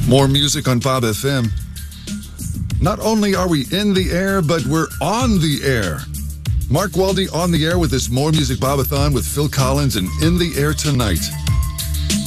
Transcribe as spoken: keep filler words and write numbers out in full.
More music on Bob F M. Not only are we in the air, but we're on the air. Mark Waldy on the air with this More Music Bobathon with Phil Collins and In the Air Tonight.